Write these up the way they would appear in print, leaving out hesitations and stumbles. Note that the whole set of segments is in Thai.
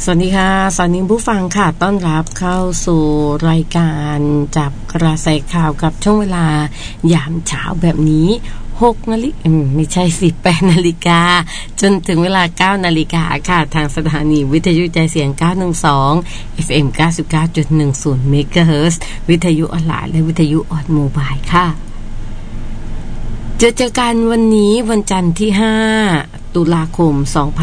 สวัสดีค่ะสวัสดีผู้ฟังค่ะต้อนรับเข้าสู่รายการจับกระแสข่าวกับช่วงเวลายามเช้าแบบนี้6 นาฬิกาไม่ใช่18 นาฬิกาจนถึงเวลา9 นาฬิกาค่ะทางสถานีวิทยุใจเสียง912 FM 99.10 เมกะเฮิรตซ์วิทยุออนไลน์และวิทยุออนโมบายค่ะเจอกันวันนี้วันจันทร์ที่5 ตุลาคม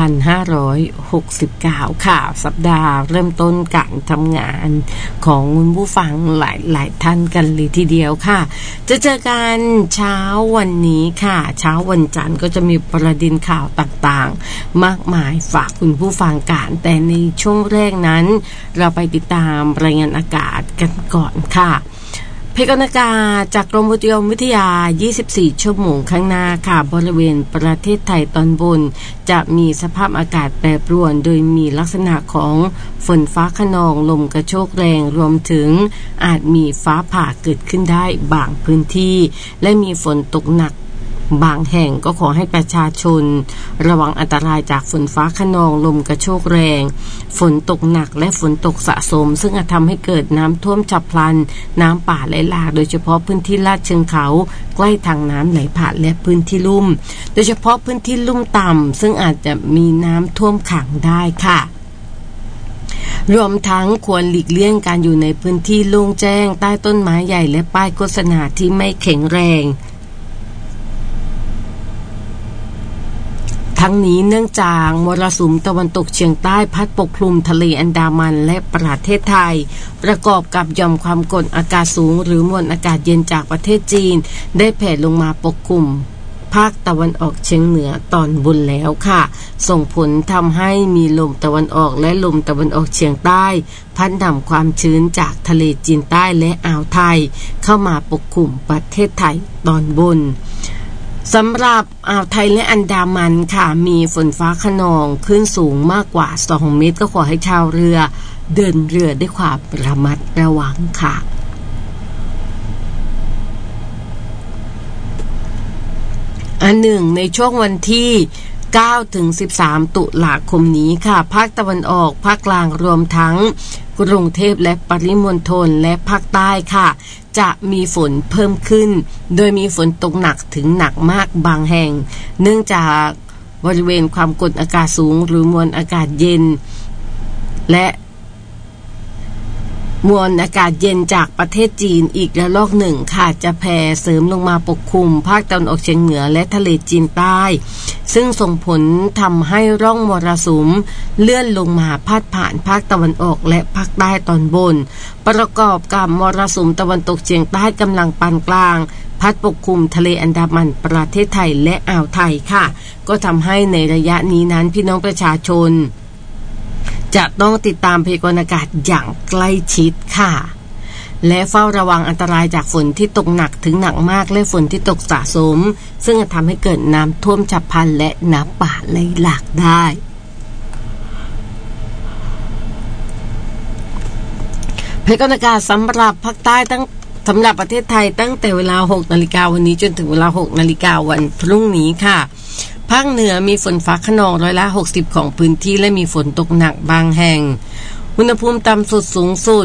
2569 ค่ะสัปดาห์เริ่มต้นการทำงานของคุณผู้ฟังหลายท่านกันเลยทีเดียวค่ะจะเจอกันเช้าวันนี้ค่ะเช้าวันจันทร์ก็จะมีประเด็นข่าวต่างๆมากมายฝากคุณผู้ฟังกันแต่ในช่วงแรกนั้นเราไปติดตามรายงานอากาศกันก่อนค่ะพยากรณ์อากาศจากกรมอุตุนิยมวิทยา24 ชั่วโมงข้างหน้าค่ะบริเวณประเทศไทยตอนบนจะมีสภาพอากาศแปรปรวนโดยมีลักษณะของฝนฟ้าคะนองลมกระโชกแรงรวมถึงอาจมีฟ้าผ่าเกิดขึ้นได้บางพื้นที่และมีฝนตกหนักบางแห่งก็ขอให้ประชาชนระวังอันตรายจากฝนฟ้าคะนองลมกระโชกแรงฝนตกหนักและฝนตกสะสมซึ่งอาจทำให้เกิดน้ำท่วมฉับพลันน้ำป่าไหลหลากโดยเฉพาะพื้นที่ลาดเชิงเขาใกล้ทางน้ำไหลผ่านและพื้นที่ลุ่มโดยเฉพาะพื้นที่ลุ่มต่ำซึ่งอาจจะมีน้ำท่วมขังได้ค่ะรวมทั้งควรหลีกเลี่ยงการอยู่ในพื้นที่โล่งแจ้งใต้ต้นไม้ใหญ่และป้ายโฆษณาที่ไม่แข็งแรงทั้งนี้เนื่องจากมรสุมตะวันตกเฉียงใต้พัดปกคลุมทะเลอันดามันและประเทศไทยประกอบกับหย่อมความกดอากาศสูงหรือมวลอากาศเย็นจากประเทศจีนได้แผ่ลงมาปกคลุมภาคตะวันออกเฉียงเหนือตอนบนแล้วค่ะส่งผลทำให้มีลมตะวันออกและลมตะวันออกเฉียงใต้พัดนำความชื้นจากทะเลจีนใต้และอ่าวไทยเข้ามาปกคลุมประเทศไทยตอนบนสำหรับอ่าวไทยและอันดามันค่ะมีฝนฟ้าคะนองคลื่นสูงมากกว่า2 เมตรก็ขอให้ชาวเรือเดินเรือด้วยความระมัดระวังค่ะอันหนึ่งในช่วงวันที่9 ถึง 13 ตุลาคมนี้ค่ะภาคตะวันออกภาคกลางรวมทั้งกรุงเทพและปริมณฑลและภาคใต้ค่ะจะมีฝนเพิ่มขึ้นโดยมีฝนตกหนักถึงหนักมากบางแห่งเนื่องจากบริเวณความกดอากาศสูงหรือมวลอากาศเย็นและมวลอากาศเย็นจากประเทศจีนอีกระลอกหนึ่งค่ะจะแผ่เสริมลงมาปกคลุมภาคตะวันออกเฉียงเหนือและทะเลจีนใต้ซึ่งส่งผลทำให้ร่องมรสุมเลื่อนลงมาพาดผ่านภาคตะวันออกและภาคใต้ตอนบนประกอบกับมรสุมตะวันตกเฉียงใต้กำลังปานกลางพัดปกคลุมทะเลอันดามันประเทศไทยและอ่าวไทยค่ะก็ทำให้ในระยะนี้นั้นพี่น้องประชาชนจะต้องติดตามพยากรณ์อากาศอย่างใกล้ชิดค่ะและเฝ้าระวังอันตรายจากฝนที่ตกหนักถึงหนักมากและฝนที่ตกสะสมซึ่งจะทำให้เกิดน้ำท่วมฉับพลันและน้ำป่าไหลหลากได้พยากรณ์อากาศสำหรับภาคใต้สำหรับประเทศไทยตั้งแต่เวลา 6 นาฬิกาวันนี้จนถึงเวลา 6 นาฬิกาวันพรุ่งนี้ค่ะภาคเหนือมีฝนฟ้าคะนอง60%ของพื้นที่และมีฝนตกหนักบางแห่งอุณหภูมิต่ำสุดสูงสุด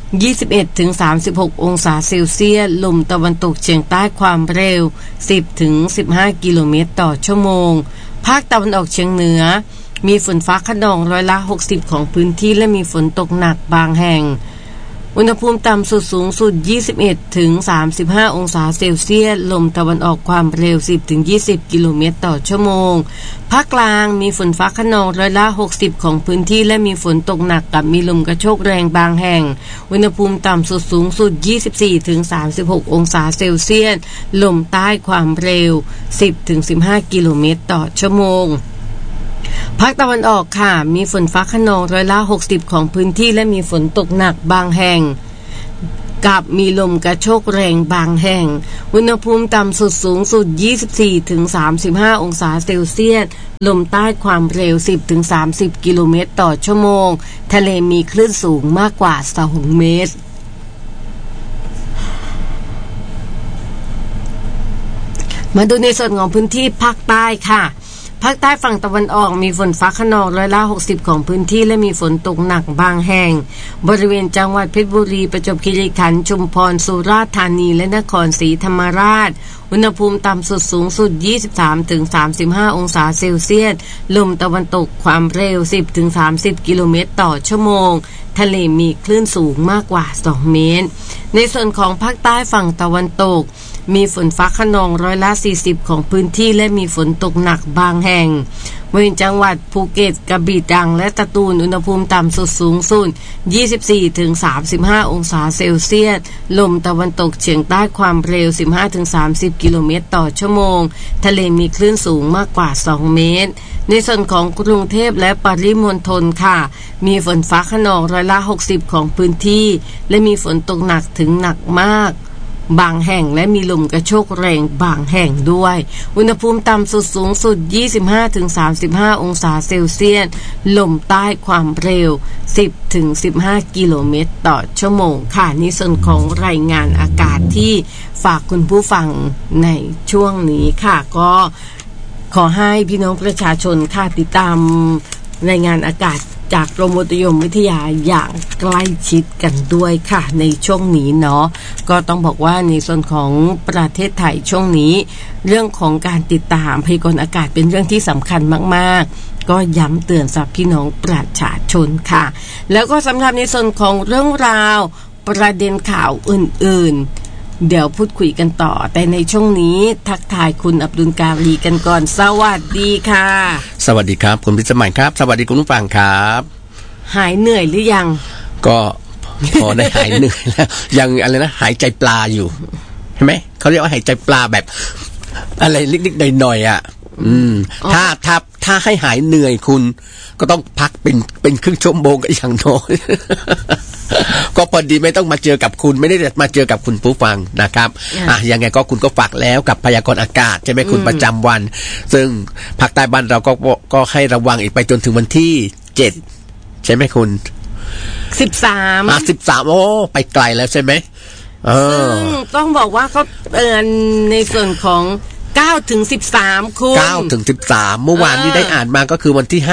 21-36 องศาเซลเซียสลมตะวันตกเฉียงใต้ความเร็ว 10-15 กิโลเมตรต่อชั่วโมงภาคตะวันออกเฉียงเหนือมีฝนฟ้าคะนอง60%ของพื้นที่และมีฝนตกหนักบางแห่งอุณหภูมิต่ำสุดสูงสุด 21-35 องศาเซลเซียสลมตะวันออกความเร็ว 10-20 กิโลเมตรต่อชั่วโมงภาคกลางมีฝนฟ้าคะนอง60%ของพื้นที่และมีฝนตกหนักกับมีลมกระโชกแรงบางแห่งอุณหภูมิต่ำสุดสูงสุด 24-36 องศาเซลเซียสลมใต้ความเร็ว 10-15 กิโลเมตรต่อชั่วโมงภาคตะวันออกค่ะมีฝนฟ้าคะนอง60%ของพื้นที่และมีฝนตกหนักบางแห่งกับมีลมกระโชกแรงบางแห่งอุณหภูมิต่ำสุดสูงสุด 24-35 องศาเซลเซียสลมใต้ความเร็ว 10-30 กิโลเมตรต่อชั่วโมงทะเลมีคลื่นสูงมากกว่า2 เมตรมาดูในส่วนของพื้นที่ภาคใต้ค่ะภภาคใต้ฝั่งตะวันออกมีฝนฟ้าคะนอง60%ของพื้นที่และมีฝนตกหนักบางแห่งบริเวณจังหวัดเพชรบุรีประจวบคีรีขันธ์ชุมพรสุราษฎร์ธานีและนครศรีธรรมราชอุณหภูมิต่ำสุดสูงสุด 23-35 องศาเซลเซียสลมตะวันตกความเร็ว 10-30 กิโลเมตรต่อชั่วโมงทะเลมีคลื่นสูงมากกว่า2เมตรในส่วนของภาคใต้ฝั่งตะวันตกมีฝนฟ้าคะนอง40%ของพื้นที่และมีฝนตกหนักบางแห่งบริเวณจังหวัดภูเก็ตกระบี่ตรังและสตูลอุณหภูมิต่ำสุดสูงสุด 24-35 องศาเซลเซียสลมตะวันตกเฉียงใต้ความเร็ว 15-30 กิโลเมตรต่อชั่วโมงทะเลมีคลื่นสูงมากกว่า2เมตรในส่วนของกรุงเทพและปริมณฑลค่ะมีฝนฟ้าคะนอง60%ของพื้นที่และมีฝนตกหนักถึงหนักมากบางแห่งและมีลมกระโชกแรงบางแห่งด้วยอุณหภูมิต่ำสุดสูงสุด 25-35 องศาเซลเซียสลมใต้ความเร็ว 10-15 กิโลเมตรต่อชั่วโมงค่ะนี่ส่วนของรายงานอากาศที่ฝากคุณผู้ฟังในช่วงนี้ค่ะก็ขอให้พี่น้องประชาชนค่ะติดตามรายงานอากาศจากกรมอุตุนิยมวิทยาอย่างใกล้ชิดกันด้วยค่ะในช่วงนี้เนาะก็ต้องบอกว่าในส่วนของประเทศไทยช่วงนี้เรื่องของการติดตามพยากรณ์อากาศเป็นเรื่องที่สำคัญมากๆก็ย้ำเตือนสำหรับพี่น้องประชาชนค่ะแล้วก็สำหรับในส่วนของเรื่องราวประเด็นข่าวอื่นๆเดี๋ยวพูดคุยกันต่อแต่ในช่วงนี้ทักทายคุณอับดุลการีกันก่อนสวัสดีค่ะสวัสดีครับคุณพิสมัยครับสวัสดีคุณผู้ฟังครับหายเหนื่อยหรือยังก็พอได้หายเหนื่อยแล้วยังอะไรนะหายใจปลาอยู่เห็นไหมเขาเรียกว่าหายใจปลาแบบอะไรนิดๆหน่อยๆอ่ะถ้าให้หายเหนื่อยคุณก็ต้องพักเป็นครึ่งชั่วโมงก็อย่างน้อยก็พอดีไม่ต้องมาเจอกับคุณไม่ได้มาเจอกับคุณผู้ฟังนะครับยังไงก็คุณก็ฝากแล้วกับพยากรณ์อากาศใช่ไหมคุณประจำวันซึ่งภาคใต้บ้านเราก็ให้ระวังอีกไปจนถึงวันที่7ใช่ไหมคุณ13โอ้ไปไกลแล้วใช่ไหมซึ่งต้องบอกว่าเขาเตือนในส่วนของ9-13คุณ 9-13เมื่อวานที่ได้อ่านมาก็คือวันที่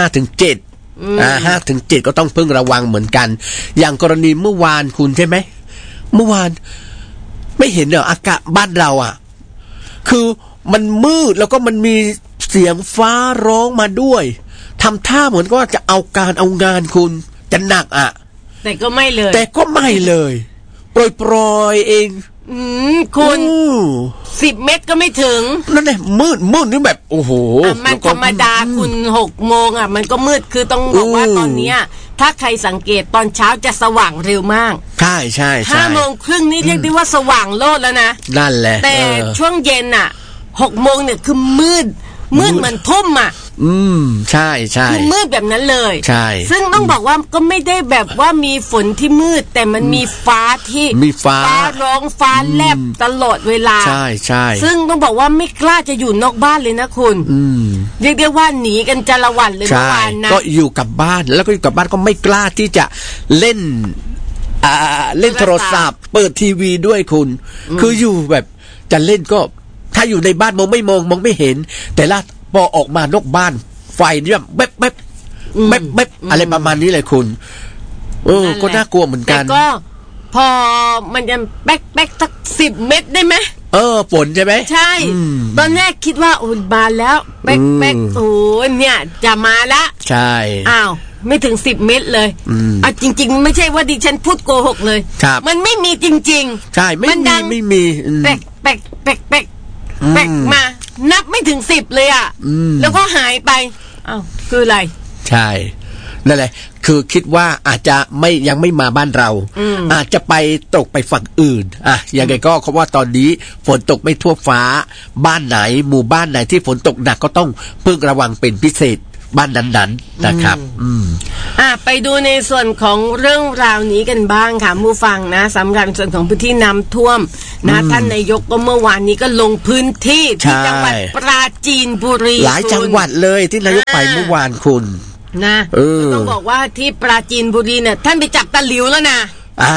5-7 5-7ก็ต้องเพิ่งระวังเหมือนกันอย่างกรณีเมื่อวานคุณใช่ไหมเมื่อวานไม่เห็นเหรออากาศบ้านเราอ่ะคือมันมืดแล้วก็มันมีเสียงฟ้าร้องมาด้วยทำท่าเหมือนก็จะเอางานคุณจะหนักอ่ะแต่ก็ไม่เลยโปรยเองคุณ10 เมตรก็ไม่ถึงนั่นแหละมืดนี่แบบโอ้โหมันธรรมดาคุณ6 โมงอ่ะมันก็มืดคือต้องบอกว่าตอนนี้ถ้าใครสังเกตตอนเช้าจะสว่างเร็วมากใช่ 5 โมงครึ่งนี่เรียกได้ว่าสว่างโลดแล้วนะนั่นแหละแต่ช่วงเย็นอ่ะ6 โมงเนี่ยคือมืดเหมือนทุ่มอ่ะใช่คือมืดแบบนั้นเลยใช่ซึ่งต้องบอกว่าก็ไม่ได้แบบว่ามีฝนที่มืดแต่มันมีฟ้าที่ฟ้าร้องฟ้าแลบตลอดเวลาใช่ซึ่งต้องบอกว่าไม่กล้าจะอยู่นอกบ้านเลยนะคุณเรียกได้ว่าหนีกันจาละวันเลยเมื่อวานนะก็อยู่กับบ้านแล้วก็อยู่กับบ้านก็ไม่กล้าที่จะเล่นโทรศัพท์เปิดทีวีด้วยคุณคืออยู่แบบจะเล่นก็ถ้าอยู่ในบ้านมองไม่เห็นแต่ละพอออกมานอกบ้านไฟเนี่ยแวบอะไรประมาณนี้เลยคุณก็น่ากลัวเหมือนกันแต่ก็พอมันจะแป๊กสัก10 เม็ดได้ไหมฝนใช่ไหมใช่ตอนแรกคิดว่าโอ้มาแล้วแป๊กโอ้เนี่ยจะมาละใช่อ้าวไม่ถึง10 เม็ดเลยจริงๆไม่ใช่ว่าดิฉันพูดโกหกเลยมันไม่มีจริงๆใช่ไม่มีแป๊กมานับไม่ถึง10เลยอ่ะแล้วก็หายไปอ้าวคืออะไรใช่นั่นแหละคือคิดว่าอาจจะยังไม่มาบ้านเราอาจจะไปตกไปฝั่งอื่นยังไงก็เพราะว่าตอนนี้ฝนตกไม่ทั่วฟ้าบ้านไหนหมู่บ้านไหนที่ฝนตกหนักก็ต้องเพิ่งระวังเป็นพิเศษบ้านนั้นๆนะครับไปดูในส่วนของเรื่องราวนี้กันบ้างค่ะผู้ฟังนะสำหรับส่วนของพื้นที่น้ำท่วมนะท่านนายกก็เมื่อวานนี้ก็ลงพื้นที่ที่จังหวัดปราจีนบุรีหลายจังหวัดเลยที่นายกไปเมื่อวานคุณนะต้องบอกว่าที่ปราจีนบุรีเนี่ยท่านไปจับตะหลิวแล้วนะ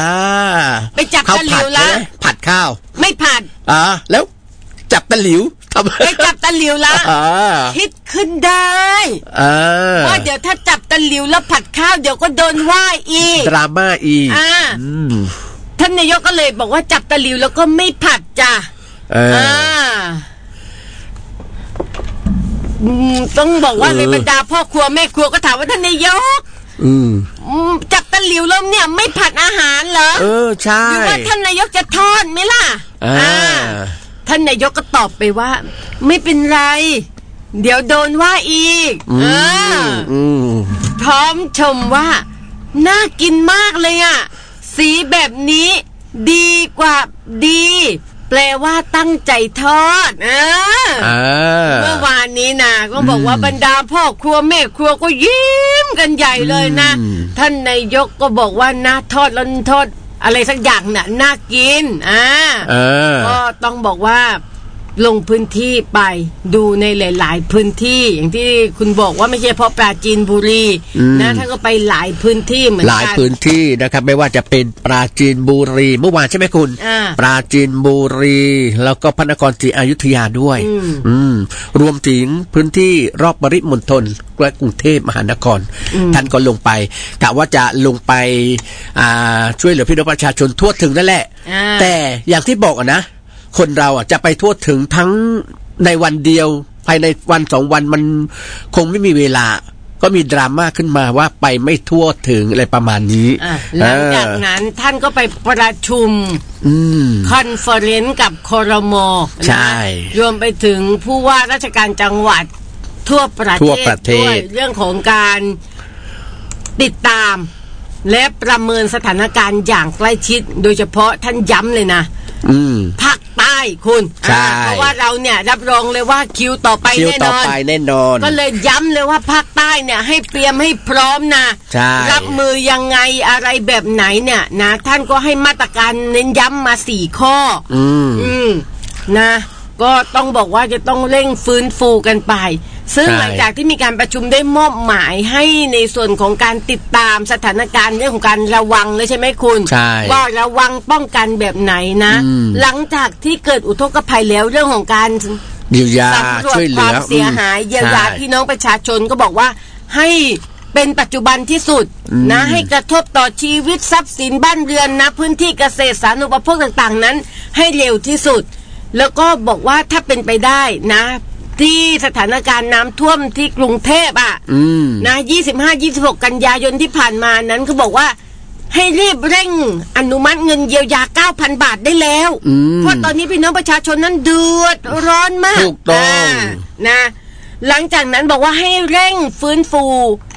ไปจับตะหลิวแล้วผัดข้าวไม่ผัดแล้วจับตะหลิวไปจับตะหลิวละคิดขึ้นได้ว่าเดี๋ยวถ้าจับตะหลิวแล้วผัดข้าวเดี๋ยวก็โดนว่าอีกดราม่าอีกท่านนายกก็เลยบอกว่าจับตะหลิวแล้วก็ไม่ผัดจ้ะต้องบอกว่าในบรรดาพ่อครัวแม่ครัวก็ถามว่าท่านนายกจับตะหลิวแล้วเนี่ยไม่ผัดอาหารเหรอใช่หรือว่าท่านนายกจะทอดไหมล่ะท่านนายกก็ตอบไปว่าไม่เป็นไรเดี๋ยวโดนว่าอีกพร้อมชมว่าน่ากินมากเลยอ่ะสีแบบนี้ดีกว่าดีแปลว่าตั้งใจทอดเมื่อวานนี้นะก็บอกว่าบรรดาพ่อครัวแม่ครัวก็ยิ้มกันใหญ่เลยนะท่านนายกก็บอกว่าน่าทอดแล้วทอดอะไรสักอย่างน่ะน่ากินก็ต้องบอกว่าลงพื้นที่ไปดูในหลายๆพื้นที่อย่างที่คุณบอกว่าไม่ใช่เพราะปราจีนบุรีนะท่านก็ไปหลายพื้นที่เหมือนกันหลายพื้นที่นะครับไม่ว่าจะเป็นปราจีนบุรีเมื่อวานใช่ไหมคุณปราจีนบุรีแล้วก็พระนครศรีอยุธยาด้วยรวมถึงพื้นที่รอบปริมณฑลและกรุงเทพมหานครท่านก็ลงไปกะว่าจะลงไปช่วยเหลือพี่น้องประชาชนทั่วถึงนั่นแหละแต่อย่างที่บอกนะคนเราจะไปทั่วถึงทั้งในวันเดียวภายในวัน2 วันมันคงไม่มีเวลาก็มีดราม่าขึ้นมาว่าไปไม่ทั่วถึงอะไรประมาณนี้หลังจากนั้นท่านก็ไปประชุมคอนเฟอเรนซ์กับครม. ใช่รวมไปถึงผู้ว่าราชการจังหวัดทั่วประเทศด้วยเรื่องของการติดตามและประเมินสถานการณ์อย่างใกล้ชิดโดยเฉพาะท่านย้ำเลยนะภาคใต้คุณเพราะว่าเราเนี่ยรับรองเลยว่าคิวต่อไปแน่นอนก็เลยย้ำเลยว่าภาคใต้เนี่ยให้เตรียมให้พร้อมนะรับมือยังไงอะไรแบบไหนเนี่ยนะท่านก็ให้มาตรการเน้นย้ำมา4 ข้อนะก็ต้องบอกว่าจะต้องเร่งฟื้นฟูกันไปซึ่งหลังจากที่มีการประชุมได้มอบหมายให้ในส่วนของการติดตามสถานการณ์เรื่องของการระวังเลยใช่ไหมคุณว่าระวังป้องกันแบบไหนนะหลังจากที่เกิดอุทกภัยแล้วเรื่องของการเยียวยาช่วยเหลือความเสียหายเยียวยาพี่น้องประชาชนก็บอกว่าให้เป็นปัจจุบันที่สุดนะให้กระทบต่อชีวิตทรัพย์สินบ้านเรือนนะพื้นที่เกษตรสาธารณูปโภคต่างๆนั้นให้เร็วที่สุดแล้วก็บอกว่าถ้าเป็นไปได้นะที่สถานการณ์น้ำท่วมที่กรุงเทพนะ25-26 กันยายนที่ผ่านมานั้นเขาบอกว่าให้รีบเร่งอนุมัติเงินเยียวยา 9,000 บาทได้แล้วเพราะตอนนี้พี่น้องประชาชนนั้นเดือดร้อนมากถูกต้องนะหลังจากนั้นบอกว่าให้เร่งฟื้นฟู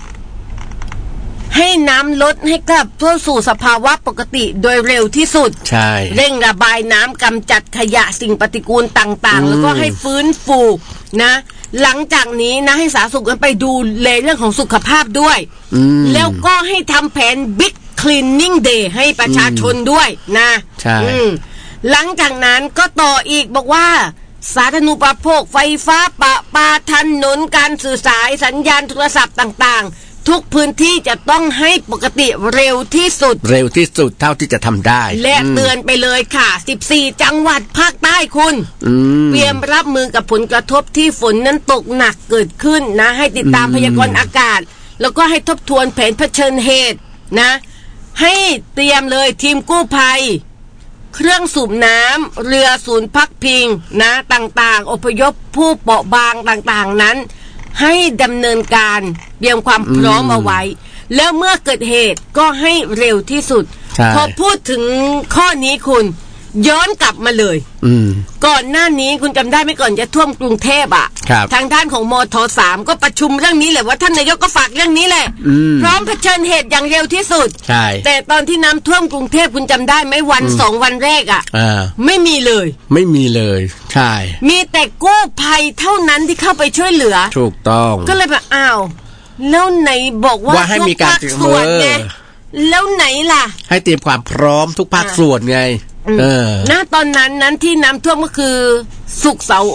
ให้น้ำลดให้กลับเข้าสู่สภาวะปกติโดยเร็วที่สุดใช่เร่งระบายน้ำกำจัดขยะสิ่งปฏิกูลต่างๆแล้วก็ให้ฟื้นฟูนะหลังจากนี้นะให้สาธารณสุขไปดูแลเรื่องของสุขภาพด้วยแล้วก็ให้ทำแผน Big Cleaning Day ให้ประชาชนด้วยนะใช่หลังจากนั้นก็ต่ออีกบอกว่าสาธารณูปโภคไฟฟ้าประปาถนนการสื่อสารสัญญาณโทรศัพท์ต่างๆทุกพื้นที่จะต้องให้ปกติเร็วที่สุดเท่าที่จะทำได้และเตือนไปเลยค่ะ14 จังหวัดภาคใต้คุณเตรียมรับมือกับผลกระทบที่ฝนนั้นตกหนักเกิดขึ้นนะให้ติดตามพยากรณ์อากาศแล้วก็ให้ทบทวนแผนเผชิญเหตุนะให้เตรียมเลยทีมกู้ภัยเครื่องสูบน้ำเรือศูนย์พักพิงนะต่างๆอพยพผู้เปราะบางต่างๆนั้นให้ดำเนินการเตรียมความพร้อมเอาไว้แล้วเมื่อเกิดเหตุก็ให้เร็วที่สุดพอพูดถึงข้อนี้คุณย้อนกลับมาเลยก่อนหน้านี้คุณจำได้ไหมก่อนจะท่วมกรุงเทพทางด้านของมท.3 ก็ประชุมเรื่องนี้แหละว่าท่านนายกก็ฝากเรื่องนี้แหละพร้อมเผชิญเหตุอย่างเร็วที่สุดแต่ตอนที่น้ำท่วมกรุงเทพคุณจำได้ไหมวัน2 วันแรกไม่มีเลยใช่มีแต่กู้ภัยเท่านั้นที่เข้าไปช่วยเหลือถูกต้องก็เลยแบบอ้าวแล้วไหนบอกว่าให้มีการทุกภาคส่วนไงแล้วไหนล่ะให้เตรียมความพร้อมทุกภาคส่วนไงตอนนั้นที่น้ำท่วมก็คือศุกร์เสาร์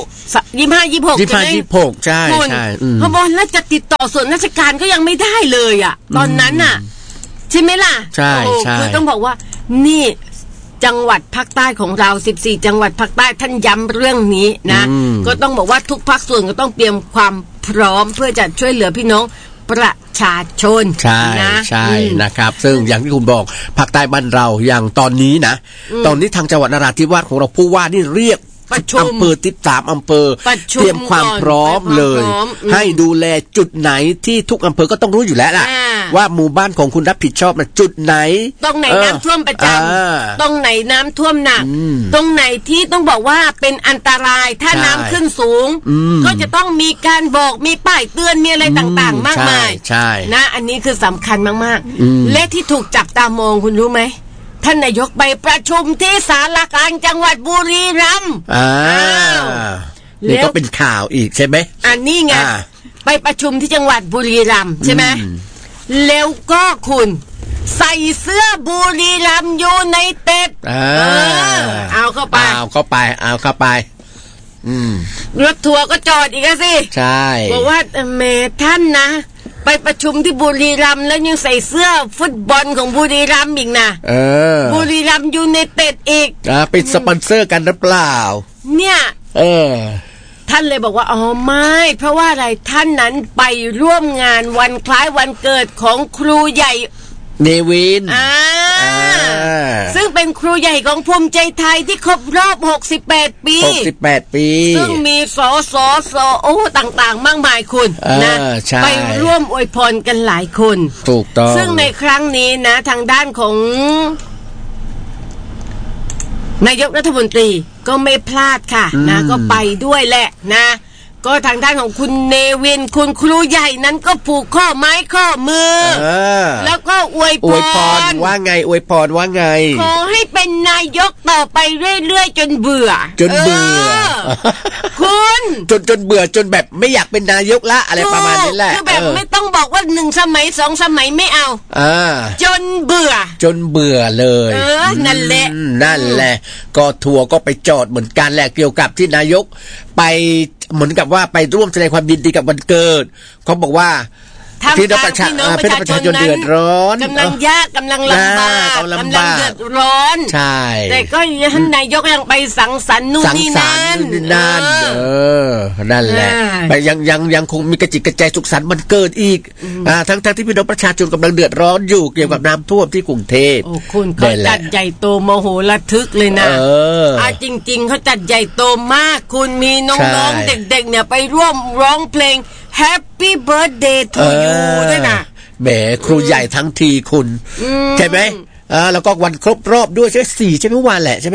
25-26ใช่เพราะว่าแล้วจะติดต่อส่วนราชการก็ยังไม่ได้เลยตอนนั้นใช่ไหมล่ะใช่คือต้องบอกว่านี่จังหวัดภาคใต้ของเรา14จังหวัดภาคใต้ท่านย้ำเรื่องนี้นะก็ต้องบอกว่าทุกภาคส่วนก็ต้องเตรียมความพร้อมเพื่อจะช่วยเหลือพี่น้องประชาชนใช่ใช่นะครับซึ่งอย่างที่คุณบอกภาคใต้บ้านเราอย่างตอนนี้นะตอนนี้ทางจังหวัดนราธิวาสของเราผู้ว่านี่เรียกอำเภอ13อำเภอเตรียมความพร้อมเลยให้ดูแลจุดไหนที่ทุกอำเภอก็ต้องรู้อยู่แล้วล่ะว่าหมู่บ้านของคุณรับผิดชอบนะจุดไหนตรงไหนน้ำท่วมประจำตรงไหนน้ำท่วมหนักตรงไหนที่ต้องบอกว่าเป็นอันตรายถ้าน้ำขึ้นสูงก็จะต้องมีการบอกมีป้ายเตือนมีอะไรต่างๆมากมายนะอันนี้คือสำคัญมากๆและที่ถูกจับตามองคุณรู้ไหมท่านนายกไปประชุมที่ศาลากลางจังหวัดบุรีรัมย์นี่ก็เป็นข่าวอีกใช่ไหมอันนี้ไงไปประชุมที่จังหวัดบุรีรัมย์ใช่ไหมแล้วก็คุณใส่เสื้อบุรีรัมย์ยูไนเต็ดเอาเข้าไปรถทัวร์ก็จอดอีกแล้วสิใช่บอกว่าเมท่านนะไปประชุมที่บุรีรัมย์แล้วยังใส่เสื้อฟุตบอลของบุรีรัมย์อีกนะบุรีรัมย์ยูไนเต็ดอีกเป็นสปอนเซอร์กันหรือเปล่าเนี่ยท่านเลยบอกว่าอ๋อไม่เพราะว่าอะไรท่านนั้นไปร่วมงานวันคล้ายวันเกิดของครูใหญ่เนวินซึ่งเป็นครูใหญ่ของภูมิใจไทยที่ครบรอบ68ปีซึ่งมีสโอ้ต่างๆมากมายคุณนะไปร่วมอวยพรกันหลายคนถูกต้องซึ่งในครั้งนี้นะทางด้านของนายกรัฐมนตรีก็ไม่พลาดค่ะนะก็ไปด้วยแหละนะก็ทางด้านของคุณเนวินคุณครูใหญ่นั้นก็ผูกข้อไม้ข้อมือแล้วก็อวยพรว่าไงอวยพรว่าไงขอให้เป็นนายกต่อไปเรื่อยๆจนเบื่อคุณจนเบื่อจนแบบไม่อยากเป็นนายกละอะไรประมาณนี้แหละคือแบบไม่ต้องบอกว่า1สมัย2สมัยไม่เอาจนเบื่อเลยนั่นแหละก็ทัวร์ก็ไปจอดเหมือนกันแหละเกี่ยวกับที่นายกไปเหมือนกับว่าไปร่วมแสดงความยินดีกับวันเกิดเขาบอกว่าพี่น้องประชาชนเดือดร้อนกำลังยากกำลังลำบากกำลังเดือดร้อนใช่แต่ก็ท่านนายกยังไปสังสรรค์นู่นนี่นั่นนั่นแหละไปยังคงมีกระจิกกระใจสุขสันต์วันเกิดอีกทั้งที่พี่น้องประชาชนกำลังเดือดร้อนอยู่เกี่ยวกับน้ำท่วมที่กรุงเทพโอ้คุณเขาจัดใหญ่โตมโหฬารทึกเลยนะจริงๆเขาจัดใหญ่โตมากคุณมีน้องๆเด็กๆเนี่ยไปร่วมร้องเพลงHappy Birthday to you ด้วยนะแหมครูใหญ่ทั้งทีคุณใช่ไหมแล้วก็วันครบรอบด้วยใช่ไหม4ใช่ไหมวันแหละใช่ไหม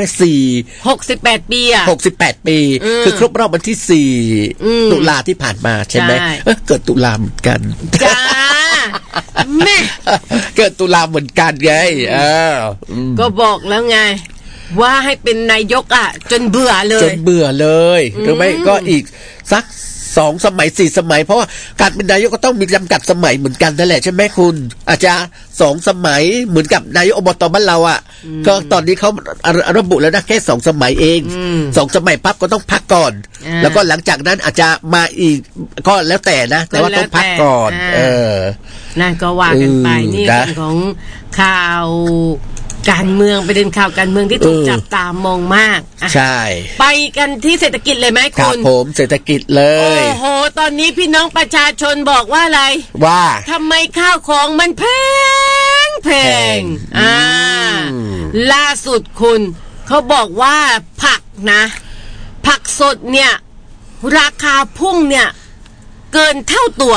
68 ปี 68 ปีคือครบรอบวันที่4ตุลาที่ผ่านมาใช่ไหมเกิดตุลาเหมือนกันจ้าแม่เกิดตุลาเหมือนกันไงก็บอกแล้วไงว่าให้เป็นนายกจนเบื่อเลยหรือไม่ก็อีกสัก2 สมัย4 สมัยเพราะว่าการเป็นนายกก็ต้องมีจำกัดสมัยเหมือนกันนั่นแหละใช่ไหมคุณอาจจะ2 สมัยเหมือนกับนายกอบต.บ้านเราก็ตอนนี้เขาระบุแล้วนะแค่2 สมัยเอง2 สมัยปั๊บก็ต้องพักก่อนแล้วก็หลังจากนั้นอาจจะมาอีกก็แล้วแต่นะแต่ว่าต้องพักก่อนนั่นก็ว่ากันไปนี่เรื่องของข่าวการเมืองประเด็นข่าวการเมืองที่ถูกจับตามองมากใช่ไปกันที่เศรษฐกิจเลยไหมคุณครับผมเศรษฐกิจเลยโอ้โหตอนนี้พี่น้องประชาชนบอกว่าอะไรว่าทำไมข้าวของมันแพงล่าสุดคุณเขาบอกว่าผักสดเนี่ยราคาพุ่งเนี่ยเกินเท่าตัว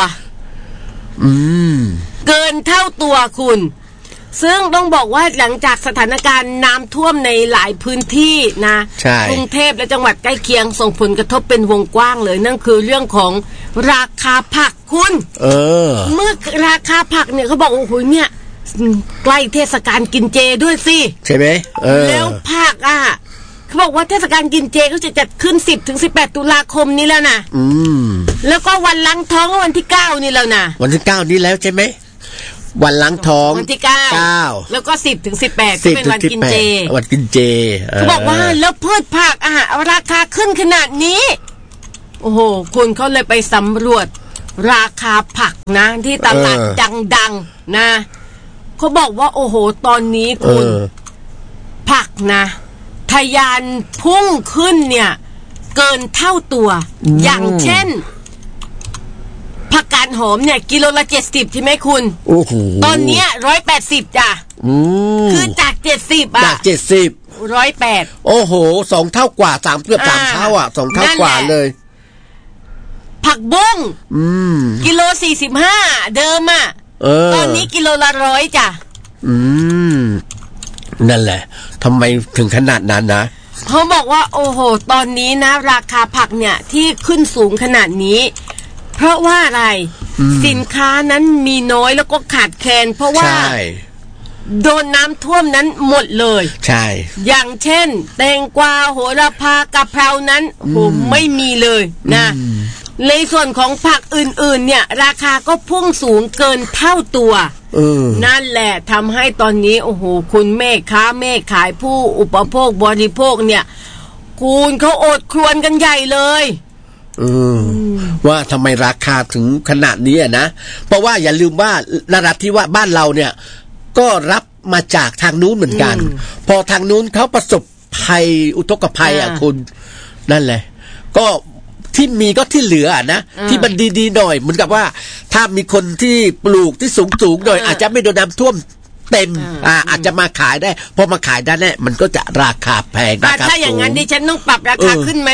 คุณซึ่งต้องบอกว่าหลังจากสถานการณ์น้ำท่วมในหลายพื้นที่นะกรุงเทพและจังหวัดใกล้เคียงส่งผลกระทบเป็นวงกว้างเลยนั่นคือเรื่องของราคาผักคุณเมื่อราคาผักเนี่ยเขาบอกโอ้โหเนี่ยใกล้เทศกาลกินเจด้วยสิใช่ไหมแล้วผักเขาบอกว่าเทศกาลกินเจเขาจะจัดขึ้น10-18 ตุลาคมนี้แล้วนะแล้วก็วันล้างท้องวันที่9นี่แล้วนะวันที่9นี้แล้วใช่ไหมวันล้างท้องวันที่9แล้วก็10-18เป็นวันกินเจเขาบอกว่าแล้วพืชผักราคาขึ้นขนาดนี้โอ้โหคุณเขาเลยไปสำรวจราคาผักนะที่ตลาดดังๆนะเขาบอกว่าโอ้โหตอนนี้คุณผักนะทะยานพุ่งขึ้นเนี่ยเกินเท่าตัวอย่างเช่นผักกาดหอมเนี่ยกิโลละ70ใช่ไหมคุณโอ้โหตอนเนี้ย180จ้ะคือจาก70 จาก70 108 โอ้โห2เท่ากว่า3เกือบ3เท่าอ่ะ2เท่ากว่าเลยผักบุ้งกิโล45เดิมอ่ะตอนนี้กิโลละ100จ้ะนั่นแหละทำไมถึงขนาดนั้นนะเขาบอกว่าโอ้โหตอนนี้นะราคาผักเนี่ยที่ขึ้นสูงขนาดนี้เพราะว่าอะไรสินค้านั้นมีน้อยแล้วก็ขาดแคลนเพราะว่าโดนน้ำท่วมนั้นหมดเลยใช่อย่างเช่นแตงกวาโหระพากะเพรานั้นโหไม่มีเลยนะในส่วนของผักอื่นๆเนี่ยราคาก็พุ่งสูงเกินเท่าตัวนั่นแหละทำให้ตอนนี้โอ้โหคุณแม่ค้าแม่ขายผู้อุปโภคบริโภคเนี่ยคุณเขาอดครวญกันใหญ่เลยว่าทำไมราคาถึงขนาดนี้นะเพราะว่าอย่าลืมว่านราธิวาสบ้านเราเนี่ยก็รับมาจากทางนู้นเหมือนกันพอทางนู้นเขาประสบภัยอุทกภัยคุณนั่นแหละก็ที่มีก็ที่เหลือนะที่มันดีๆหน่อยเหมือนกับว่าถ้ามีคนที่ปลูกที่สูงๆหน่อยอาจจะไม่โดนน้ำท่วมเต็มอาจจะมาขายได้พอมาขายได้แน่มันก็จะราคาแพงราคาสูงถ้าอย่างนั้นดิฉันต้องปรับราคาขึ้นไหม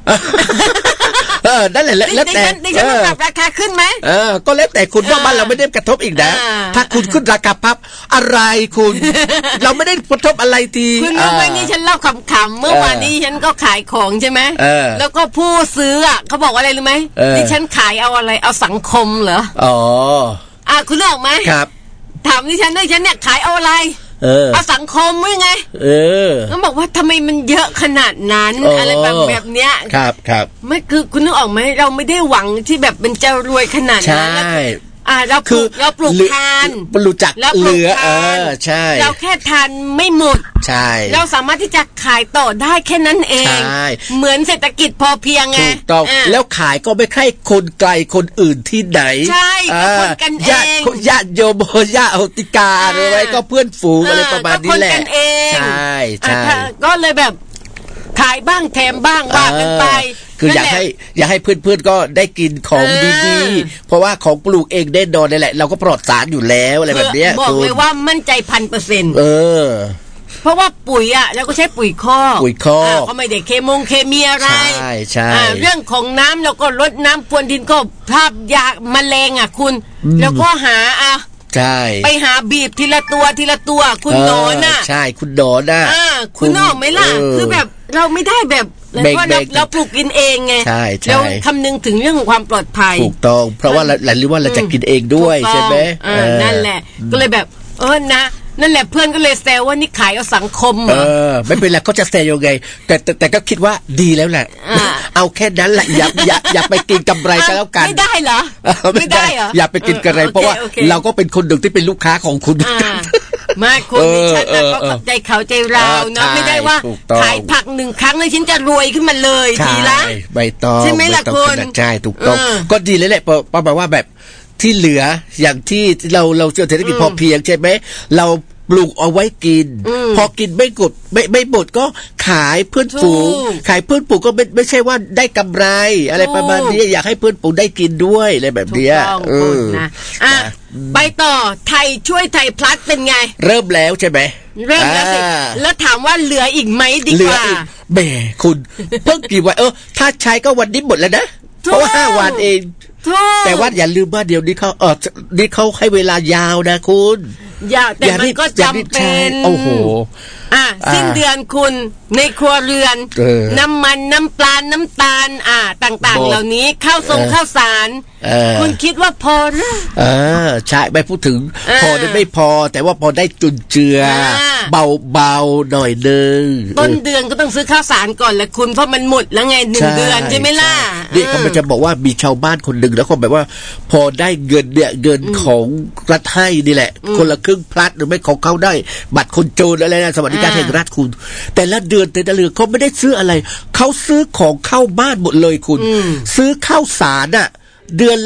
นั่นแหละแล้วแต่ดิฉันต้องปรับราคาขึ้นไหมก็แล้วแต่คุณว่าบ้านเราไม่ได้กระทบอีกนะถ้าคุณขึ้นราคาปั๊บอะไรคุณเราไม่ได้กระทบอะไรทีคุณรู้ไหมนี่ฉันเล่าขำๆเมื่อวานนี้ฉันก็ขายของใช่ไหมแล้วก็ผู้ซื้อเขาบอกอะไรรู้ไหมดิฉันขายเอาอะไรเอาสังคมเหรอคุณรู้ไหมครับถามดิฉันเนี่ยขายเอาอะไรเอาสังคมมั้ยไงเขาบอกว่าทำไมมันเยอะขนาดนั้นอะไรแบบเนี้ยครับไม่คือคุณนึกออกไหมเราไม่ได้หวังที่แบบเป็นจะรวยขนาดนั้นใช่เราปลูกทานรู้จักเหลือใช่เราแค่ทานไม่หมดใช่เราสามารถที่จะขายต่อได้แค่นั้นเองเหมือนเศรษฐกิจพอเพียงไงถูกต้องแล้วขายก็ไม่ใช่คนไกลคนอื่นที่ไหนใช่คนกันเองญาติโยมญาติโหติกาอะไรก็เพื่อนฝูงอะไรประมาณนี้แหละใช่ก็เลยแบบขายบ้างแถมบ้างว่ากันไปคืออยากให้เพื่อนๆก็ได้กินของดีๆเพราะว่าของปลูกเองแน่นอนนี่แหละเราก็ปลอดสารอยู่แล้วอะไรแบบนี้บอกเลยว่ามั่นใจ 1,000% เพราะว่าปุ๋ยแล้วก็ใช้ปุ๋ยคอกก็ไม่ได้เคมีอะไรใช่เรื่องของน้ำเราก็ลดน้ำพรวนดินก็ภาพยาแมลงคุณแล้วก็หาใช่ไปหาบีบทีละตัวคุณโดนใช่คุณโดนคุณนอกไหมล่ะคือแบบเราไม่ได้แบบเพราะเราปลูกกินเองไงเราคำนึงถึงเรื่องของความปลอดภัยถูกต้องเพราะว่าหรือว่าเราจะกินเองด้วยใช่ไหมนั่นแหละก็เลยแบบนะนั่นแหละเพื่อนก็เลยแซวว่านี่ขายเอาสังคมไม่เป็นไรเขาจะแซวยังไงแต่ก็คิดว่าดีแล้วแหละเอาแค่นั้นแหละอย่าไปกินกำไรก็แล้วกันไม่ได้เหรอไม่ได้เหรออย่าไปกินกำไรเพราะว่าเราก็เป็นคนหนึ่งที่เป็นลูกค้าของคุณมาคุณดิฉันก็เข้าใจเขาใจเราเนาะไม่ได้ว่าขายผัก1ครั้งเลยฉันจะรวยขึ้นมาเลยทีละใบตองใช่ไหมล่ะคุณใช่ถูกต้องก็ดีเลยแหละประมาณว่าแบบที่เหลืออย่างที่เราเชื่อเศรษฐกิจพอเพียงใช่ไหมเราปลูกเอาไว้กินพอกินไม่หมดก็ขายเพื่อนฝูงก็ไม่ใช่ว่าได้กำไรอะไรประมาณนี้อยากให้เพื่อนฝูงได้กินด้วยอะไรแบบนี้นะไปต่อไทยช่วยไทยพลัสเป็นไงเริ่มแล้วใช่ไหมเริ่มแล้วสิแล้วถามว่าเหลืออีกไหมดีกว่าแหมคุณเพิ่งกี่วันถ้าใช้ก็วันนี้หมดแล้วนะเพราะว่า5 วันเองแต่ว่าอย่าลืมว่าเดี๋ยวนี้เขาให้เวลายาวนะคุณแต่มันก็จำเป็นโอ้โหสิ้นเดือนคุณในครัวเรือนน้ำมันน้ำปลาน้ำตาลต่างๆเหล่านี้ข้าวสารคุณคิดว่าพอหรือใช่ไม่พูดถึงพอได้ไม่พอแต่ว่าพอได้จุนเจือเบาๆหน่อยนึงต้นเดือนก็ต้องซื้อข้าวสารก่อนแหละคุณเพราะมันหมดแล้วไง1 เดือนใช่ไหมล่ะนี่เขาจะบอกว่ามีชาวบ้านคนหนึ่งแล้วเขาแบบว่าพอได้เงินเนี่ยเงินของรัฐให้นี่แหละคนละครึ่งพลัดหรือไม่ของเขาได้บัตรคนจนอะไรนะสวัสดิการแห่งรัฐคุณแต่ละเดือนเขาไม่ได้ซื้ออะไรเขาซื้อของเข้าบ้านหมดเลยคุณซื้อข้าวสารเดือนละ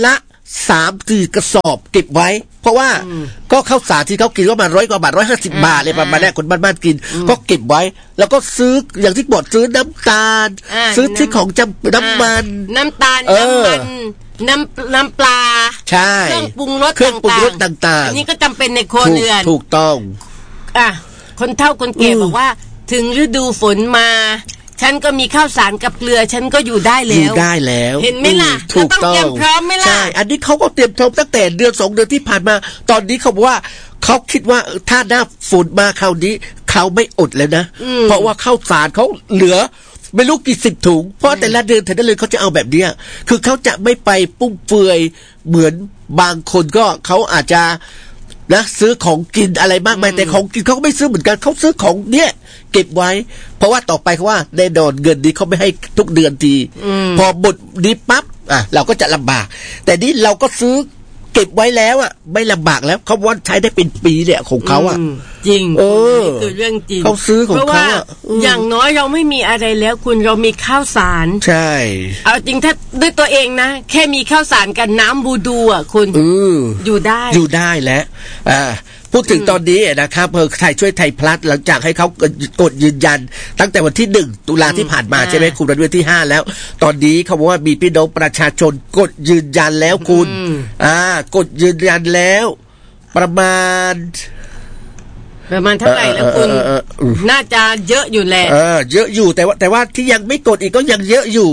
3-4 กระสอบเก็บไว้เพราะว่าก็ข้าวสารที่เขากินก็มา100 กว่าบาท150 บาทเลยประมาณนี้คนบ้านๆกินก็เก็บไว้แล้วก็ซื้ออย่างที่บอกซื้อน้ำตาลซื้อที่ของจำน้ำมันน้ำตาลน้ำปลาใช่เครื่องปรุงรสต่างๆอันนี้ก็จำเป็นในครัวเรือนถูกต้องคนเฒ่าคนแก่บอกว่าถึงฤดูฝนมาฉันก็มีข้าวสารกับเกลือฉันก็อยู่ได้แล้วเห็นไหมล่ะถูกต้องเตรียมพร้อมไหมล่ะใช่อันนี้เขาก็เตรียมพร้อมตั้งแต่เดือน2 เดือนที่ผ่านมาตอนนี้เขาบอกว่าเขาคิดว่าถ้าหน้าฝนมาคราวนี้เขาไม่อดแล้วนะเพราะว่าข้าวสารเขาเหลือไม่รู้กี่10 ถุงเพราะแต่ละเดือนเลยเขาจะเอาแบบนี้คือเขาจะไม่ไปปุ้มเฟือยเหมือนบางคนก็เขาอาจจะนะซื้อของกินอะไรมากมายแต่ของกินเขาก็ไม่ซื้อเหมือนกันเขาซื้อของเนี่ยเก็บไว้เพราะว่าต่อไปเขาว่าแน่นอนเงินนี้เขาไม่ให้ทุกเดือนทีพอหมดนี้ปั๊บเราก็จะลำบากแต่นี่เราก็ซื้อเก็บไว้แล้วไม่ลำบากแล้วเขาว่าใช้ได้เป็นปีเนี่ยของเขาจริงคือเรื่องจริงเขาซื้อของเขาอย่างน้อยเราไม่มีอะไรแล้วคุณเรามีข้าวสารใช่เอาจริงถ้าด้วยตัวเองนะแค่มีข้าวสารกับน้ำบูดูคุณอยู่ได้แล้วพูดถึงตอนนี้นะครับไทยช่วยไทยพลัสหลังจากให้เขากดยืนยันตั้งแต่วันที่1 ตุลาที่ผ่านมาใช่ไหมคุณวันที่5แล้วตอนนี้เขาบอกว่ามีพี่น้องประชาชนกดยืนยันแล้วคุณกดยืนยันแล้วประมาณเท่าไหร่แล้วคุณน่าจะเยอะอยู่แหละเยอะอยู่แต่ว่าที่ยังไม่กดอีกก็ยังเยอะอยู่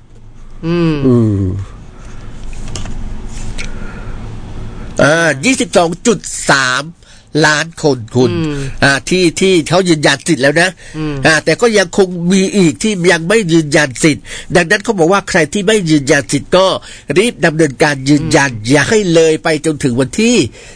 22.3 ล้านคนคุณที่เขายืนยันสิทธิ์แล้วนะแต่ก็ยังคงมีอีกที่ยังไม่ยืนยันสิทธิ์ดังนั้นเขาบอกว่าใครที่ไม่ยืนยันสิทธิ์ก็รีบดำเนินการยืนยันอย่าให้เลยไปจนถึงวันที่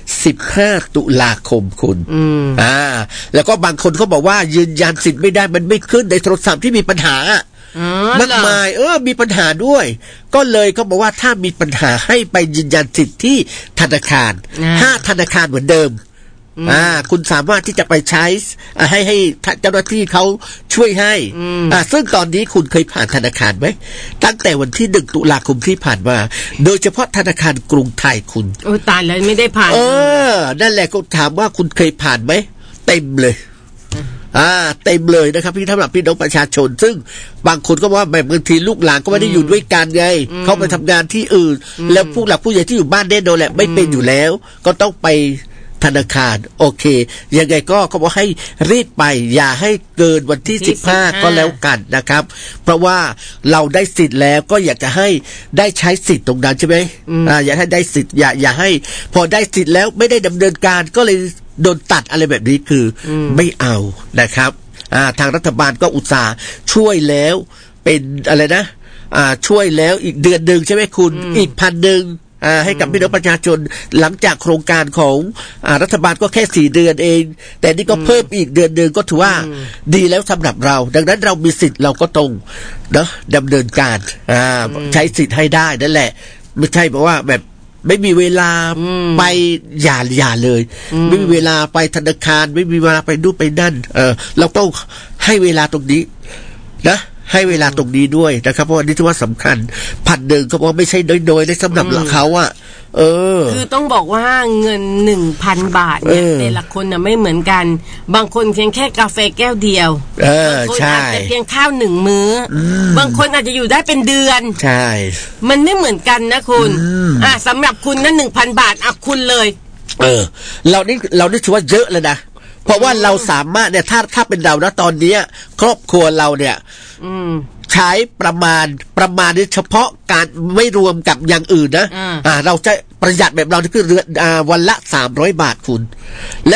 15 ตุลาคมคุณแล้วก็บางคนเขาบอกว่ายืนยันสิทธิ์ไม่ได้มันไม่ขึ้นในโทรศัพท์ที่มีปัญหามากมายมีปัญหาด้วยก็เลยเขาบอกว่าถ้ามีปัญหาให้ไปยืนยันสิทธิ์ที่ธนาคาร5 ธนาคารเหมือนเดิมคุณสามารถที่จะไปใช้ให้เจ้าหน้าที่เขาช่วยให้ซึ่งตอนนี้คุณเคยผ่านธนาคารไหมตั้งแต่วันที่1 ตุลาคมที่ผ่านมาโดยเฉพาะธนาคารกรุงไทยคุณตายแล้วไม่ได้ผ่านนั่นแหละก็ถามว่าคุณเคยผ่านไหมเต็มเลยเต็มเลยนะครับพี่สำหรับพี่น้องประชาชนซึ่งบางคนก็ว่าบางทีลูกหลานก็ไม่ได้อยู่ด้วยกันไงเขาไปทำงานที่อื่นแล้วผู้หลักผู้ใหญ่ที่อยู่บ้านแน่นอนแหละไม่เป็นอยู่แล้วก็ต้องไปธนาคารโอเคยังไงก็เขาบอกให้รีบไปอย่าให้เกินวันที่15ก็แล้วกันนะครับเพราะว่าเราได้สิทธิ์แล้วก็อยากจะให้ได้ใช้สิทธิ์ตรงนั้นใช่ไหมอยากให้ได้สิทธิ์อย่าให้พอได้สิทธิ์แล้วไม่ได้ดำเนินการก็เลยโดนตัดอะไรแบบนี้คือไม่เอานะครับทางรัฐบาลก็อุตส่าห์ช่วยแล้วเป็นอะไรนะช่วยแล้วอีกเดือนนึงใช่ไหมคุณอีก1,000ให้กับพี่น้องประชาชนหลังจากโครงการของรัฐบาลก็แค่4 เดือนเองแต่นี่ก็เพิ่มอีกเดือนนึงก็ถือว่าดีแล้วสำหรับเราดังนั้นเรามีสิทธิ์เราก็ต้องดำเนินการใช้สิทธิ์ให้ได้นั่นแหละไม่ใช่บอกว่าแบบไม่มีเวลาไปอย่าเลยไม่มีเวลาไปธนาคารไม่มีเวลาไปดูไปนั่นเราต้องให้เวลาตรงนี้นะให้เวลาตรงนี้ด้วยนะครับเพราะอันนี้ถือว่าสำคัญ1,000เขาบอกไม่ใช่น้อยๆได้สำหรับเขาคือต้องบอกว่าเงิน 1,000 บาทเนี่ยแต่ละคนน่ะไม่เหมือนกันบางคนเพียงแค่กาแฟแก้วเดียวบางคนอาจจะเพียงข้าว1 มื้อบางคนอาจจะอยู่ได้เป็นเดือนใช่มันไม่เหมือนกันนะคุณสำหรับคุณนั้น 1,000 บาทคุณเลยเรานี่ถือว่าเยอะเลยนะเพราะว่าเราสามารถเนี่ยถ้าเป็นเรานะตอนนี้ครอบครัวเราเนี่ยใช้ประมาณนี้เฉพาะการไม่รวมกับอย่างอื่นนะเราจะประหยัดแบบเราที่คือวันละ300 บาทคุณแล้ว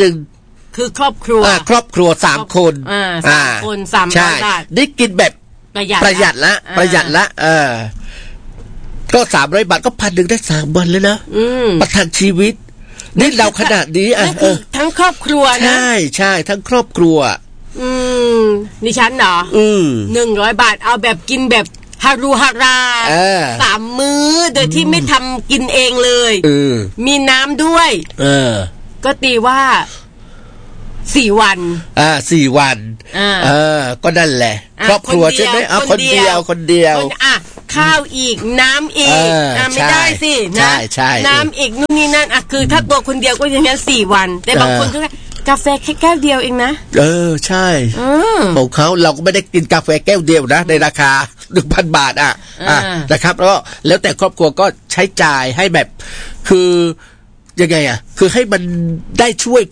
1,000 คือครอบครัว 3 คน 3 คน300 บาทได้กินแบบประหยัดละก็300 บาทก็1,000ได้3 วันเลยนะประทังชีวิตนี่เราขนาดนี้ทั้งครอบครัวนะใช่ทั้งครอบครัวดิฉันเหรอ100 บาทเอาแบบกินแบบฮารุฮารา3 มื้อโดยที่ไม่ทำกินเองเลยมีน้ำด้วยก็ตีว่า4 วัน 4 วันก็นั่นแหละครอบครัวใช่ไหมคนเดียวข้าวอีกน้ำอีกไม่ได้สินะน้ำอีกนู่นนี่นั่นคือถ้าตัวคนเดียวก็อย่างนั้น4 วันแต่บางคนก็กาแฟแค่แก้วเดียวเองนะใช่ของเขาเราก็ไม่ได้กินกาแฟแก้วเดียวนะในราคา 1,000 บาทนะครับแล้วแต่ครอบครัวก็ใช้จ่ายให้แบบคือยังไงคือให้มันได้ช่วย